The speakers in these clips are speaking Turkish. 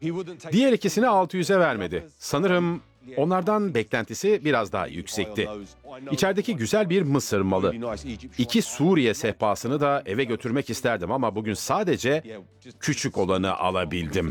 Diğer ikisini 600'e vermedi. Sanırım onlardan beklentisi biraz daha yüksekti. İçerideki güzel bir mısır malı. 2 Suriye sehpasını da eve götürmek isterdim ama bugün sadece küçük olanı alabildim.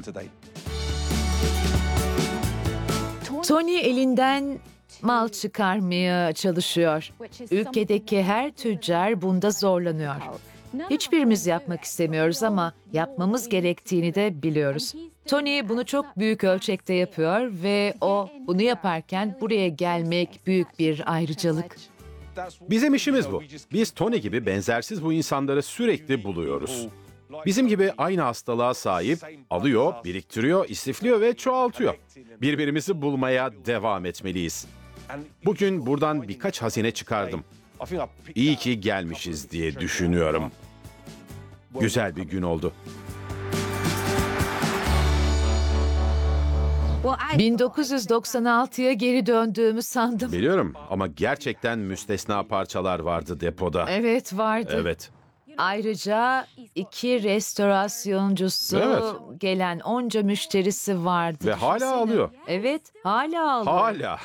Tony elinden mal çıkarmaya çalışıyor. Ülkedeki her tüccar bunda zorlanıyor. Hiçbirimiz yapmak istemiyoruz ama yapmamız gerektiğini de biliyoruz. Tony bunu çok büyük ölçekte yapıyor ve o bunu yaparken buraya gelmek büyük bir ayrıcalık. Bizim işimiz bu. Biz Tony gibi benzersiz bu insanları sürekli buluyoruz. Bizim gibi aynı hastalığa sahip, alıyor, biriktiriyor, istifliyor ve çoğaltıyor. Birbirimizi bulmaya devam etmeliyiz. Bugün buradan birkaç hazine çıkardım. İyi ki gelmişiz diye düşünüyorum. Güzel bir gün oldu. 1996'ya geri döndüğümü sandım. Biliyorum ama gerçekten müstesna parçalar vardı depoda. Evet, vardı. Evet. Ayrıca 2 restorasyoncusu, Evet. gelen onca müşterisi vardı. Ve hala alıyor. Evet, hala alıyor. Hala.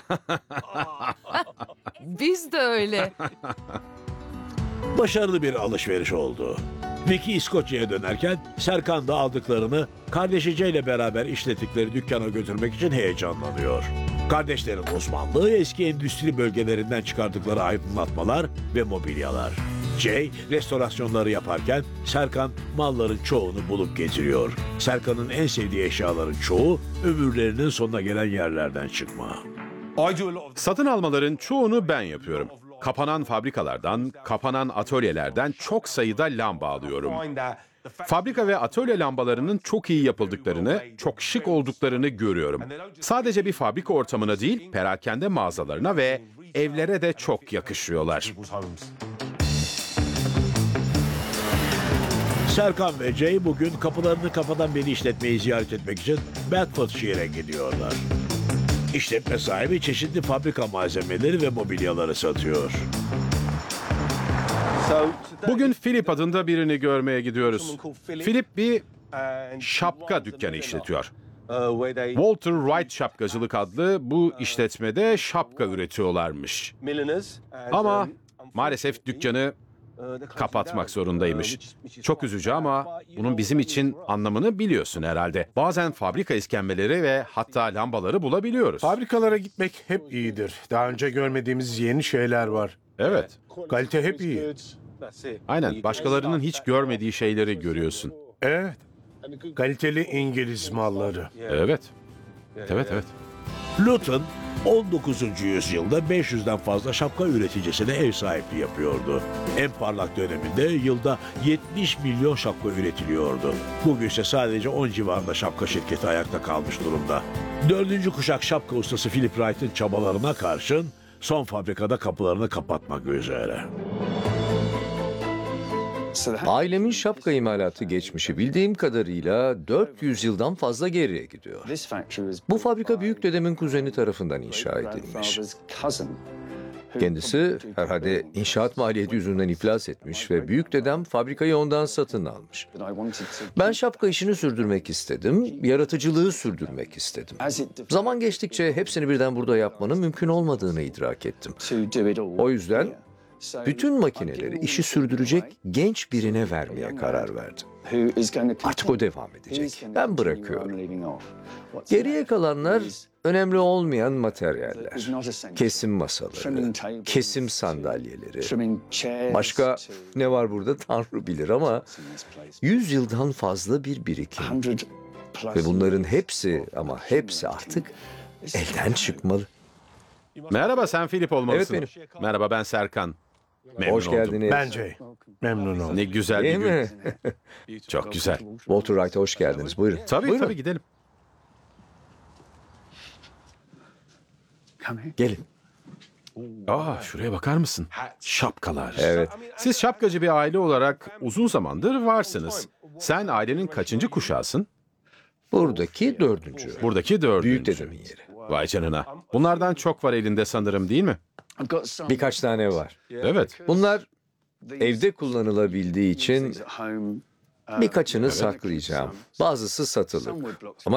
Biz de öyle. Başarılı bir alışveriş oldu. Vicky İskoçya'ya dönerken Serkan da aldıklarını kardeşi Jay ile beraber işlettikleri dükkana götürmek için heyecanlanıyor. Kardeşlerin uzmanlığı eski endüstri bölgelerinden çıkardıkları aydınlatmalar ve mobilyalar. Jay restorasyonları yaparken Serkan malların çoğunu bulup getiriyor. Serkan'ın en sevdiği eşyaların çoğu ömürlerinin sonuna gelen yerlerden çıkma. Satın almaların çoğunu ben yapıyorum. Kapanan fabrikalardan, kapanan atölyelerden çok sayıda lamba alıyorum. Fabrika ve atölye lambalarının çok iyi yapıldıklarını, çok şık olduklarını görüyorum. Sadece bir fabrika ortamına değil, perakende mağazalarına ve evlere de çok yakışıyorlar. Serkan ve Jay bugün kapılarını kapadan beri işletmeyi ziyaret etmek için Bedfordshire'e gidiyorlar. İşletme sahibi çeşitli fabrika malzemeleri ve mobilyaları satıyor. Bugün Philip adında birini görmeye gidiyoruz. Philip bir şapka dükkanı işletiyor. Walter Wright Şapkacılık adlı bu işletmede şapka üretiyorlarmış. Ama maalesef dükkanı kapatmak zorundaymış. Çok üzücü ama bunun bizim için anlamını biliyorsun herhalde. Bazen fabrika iskemleleri ve hatta lambaları bulabiliyoruz. Fabrikalara gitmek hep iyidir. Daha önce görmediğimiz yeni şeyler var. Evet, Kalite hep iyi. aynen. Başkalarının hiç görmediği şeyleri görüyorsun. Evet. Kaliteli İngiliz malları. Evet, evet. Luton 19. yüzyılda 500'den fazla şapka üreticisine ev sahipliği yapıyordu. En parlak döneminde yılda 70 milyon şapka üretiliyordu. Bugün ise sadece 10 civarında şapka şirketi ayakta kalmış durumda. 4. kuşak şapka ustası Philip Wright'ın çabalarına karşın son fabrikada kapılarını kapatmak üzere. Ailemin şapka imalatı geçmişi bildiğim kadarıyla 400 yıldan fazla geriye gidiyor. Bu fabrika büyük dedemin kuzeni tarafından inşa edilmiş. Kendisi herhalde inşaat maliyeti yüzünden iflas etmiş ve büyük dedem fabrikayı ondan satın almış. Ben şapka işini sürdürmek istedim, yaratıcılığı sürdürmek istedim. Zaman geçtikçe hepsini birden burada yapmanın mümkün olmadığını idrak ettim. O yüzden bütün makineleri işi sürdürecek genç birine vermeye karar verdim. Artık o devam edecek. Ben bırakıyorum. Geriye kalanlar önemli olmayan materyaller. Kesim masaları, kesim sandalyeleri. Başka ne var burada Tanrı bilir ama 100 yıldan fazla bir birikim. Ve bunların hepsi ama hepsi artık elden çıkmalı. Merhaba, sen Philip olmalısın. Evet, Merhaba, ben Serkan. Memnun Hoş oldum. geldiniz. Bence. Memnun oldum. Ne güzel Değil bir gün. mi? Çok güzel. Walter Wright'a hoş geldiniz. Buyurun. Tabii gidelim. Gelin. Şuraya bakar mısın? Şapkalar. Evet. Siz şapkacı bir aile olarak uzun zamandır varsınız. Sen ailenin kaçıncı kuşağısın? Buradaki 4. Buradaki 4. Büyük dedemin yeri. Vay canına. Bunlardan çok var elinde sanırım, değil mi? Birkaç tane var. Evet. Bunlar evde kullanılabildiği için birkaçını saklayacağım. Bazısı satılık. Ama